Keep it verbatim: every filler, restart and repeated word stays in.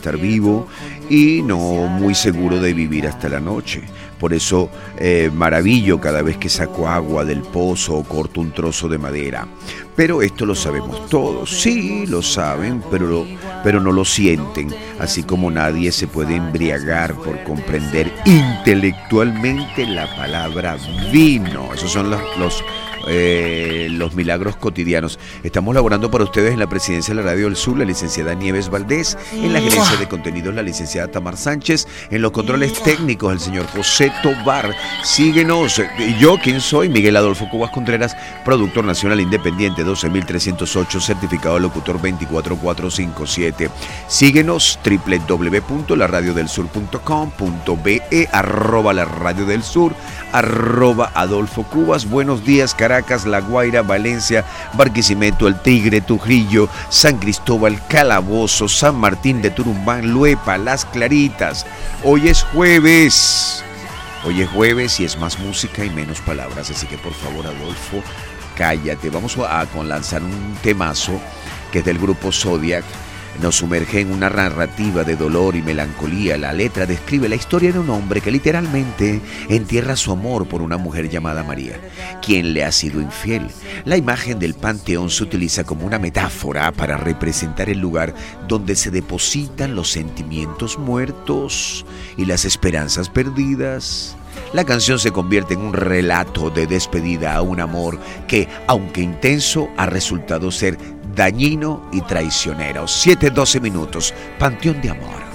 estar vivo y no muy seguro de vivir hasta la noche. Por eso eh, maravillo cada vez que saco agua del pozo o corto un trozo de madera. Pero esto lo sabemos todos, sí, lo saben, pero, lo, pero no lo sienten. Así como nadie se puede embriagar por comprender intelectualmente la palabra vino. Esos son los... los Eh, los milagros cotidianos. Estamos laborando para ustedes en la presidencia de la Radio del Sur, la licenciada Nieves Valdés, en la gerencia de contenidos, la licenciada Tamar Sánchez, en los controles técnicos, el señor José Tobar. Síguenos. ¿Y yo quién soy? Miguel Adolfo Cubas Contreras, productor nacional independiente, doce mil trescientos ocho, certificado locutor veinticuatro mil cuatrocientos cincuenta y siete. Síguenos, doble u doble u doble u punto la radio del sur punto com punto be, arroba la Radio del Sur, arroba Adolfo Cubas. Buenos días, Caracas, La Guaira, Valencia, Barquisimeto, El Tigre, Trujillo, San Cristóbal, Calabozo, San Martín de Turumbán, Luepa, Las Claritas. Hoy es jueves. Hoy es jueves y es más música y menos palabras. Así que por favor, Adolfo, cállate. Vamos a, a lanzar un temazo que es del grupo Zodiac. Nos sumerge en una narrativa de dolor y melancolía. La letra describe la historia de un hombre que literalmente entierra su amor por una mujer llamada María, quien le ha sido infiel. La imagen del panteón se utiliza como una metáfora para representar el lugar donde se depositan los sentimientos muertos y las esperanzas perdidas. La canción se convierte en un relato de despedida a un amor que, aunque intenso, ha resultado ser dañino y traicionero. siete doce minutos, Panteón de Amor.